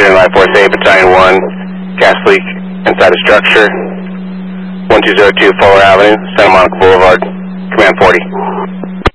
Engineering Life Force 8, Battalion 1, gas leak inside the structure, 1202 Fuller Avenue, Santa Monica Boulevard, Command 40.